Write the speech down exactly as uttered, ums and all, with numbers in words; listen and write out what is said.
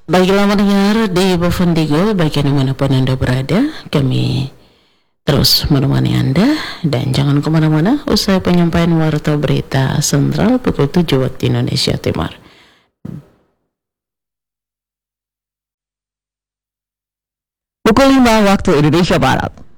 Baiklah mendengar di Bovendigo, bagian dimanapun Anda berada, kami terus menemani Anda dan jangan kemana-mana usai penyampaian warta berita sentral pukul tujuh waktu Indonesia Timur. Pukul lima waktu Indonesia Barat.